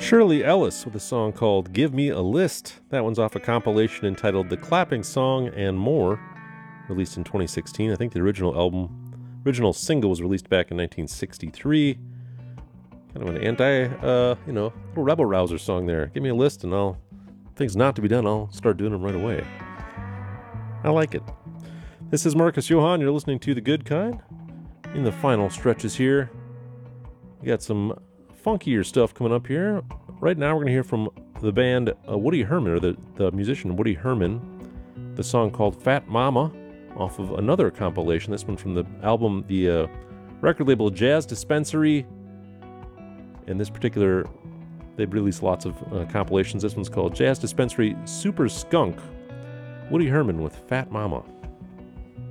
Shirley Ellis with a song called Give Me a List. That one's off a compilation entitled The Clapping Song and More, released in 2016. I think the original single was released back in 1963. Kind of an little rebel rouser song there. Give me a list and things not to be done, I'll start doing them right away. I like it. This is Marcus Johann. You're listening to The Good Kind. In the final stretches here, we got some funkier stuff coming up here. Right now we're going to hear from the band Woody Herman, or the musician Woody Herman, the song called Fat Mama, off of another compilation. This one from the album, the record label Jazz Dispensary. And this particular, they've released lots of compilations. This one's called Jazz Dispensary Super Skunk. Woody Herman with Fat Mama.